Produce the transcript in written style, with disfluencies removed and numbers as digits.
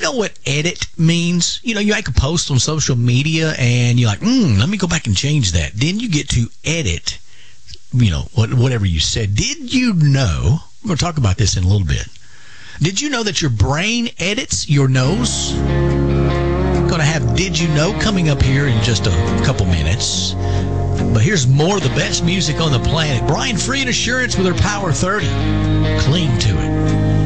know what edit means? You know, you make a post on social media and you're like, let me go back and change that. Then you get to edit, you know, whatever you said. Did you know, we're going to talk about this in a little bit. Did you know that your brain edits your nose? I'm going to have Did You Know coming up here in just a couple minutes. But here's more of the best music on the planet. Brian Free and Assurance with her Power 30. Cling to it.